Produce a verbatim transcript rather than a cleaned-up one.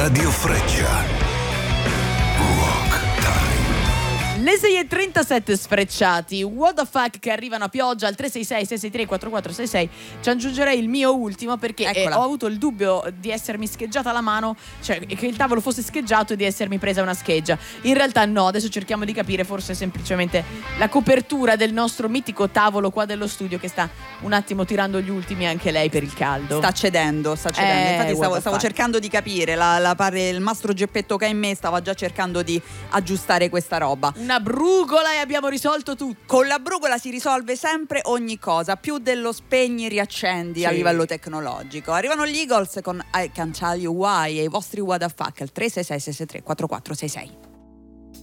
Radio Freccia. Rock Time. Le sei e trentasette sfrecciati, what the fuck, che arrivano a pioggia al tre sei sei sei sei tre quattro quattro sei sei. Ci aggiungerei il mio ultimo perché eh, ho avuto il dubbio di essermi scheggiata la mano, cioè che il tavolo fosse scheggiato e di essermi presa una scheggia. In realtà no, adesso cerchiamo di capire, forse è semplicemente la copertura del nostro mitico tavolo qua dello studio che sta un attimo tirando gli ultimi anche lei per il caldo. Sta cedendo, sta cedendo. Eh, Infatti stavo, what the stavo fuck. cercando di capire, la, la pare- il mastro Geppetto che è in me stava già cercando di aggiustare questa roba. Una brugola e abbiamo risolto tutto. Con la brugola si risolve sempre ogni cosa, più dello spegni riaccendi Sì. a livello tecnologico. Arrivano gli Eagles con I Can Tell You Why e i vostri what the fuck al tre sei sei sei sei tre quattro quattro sei sei.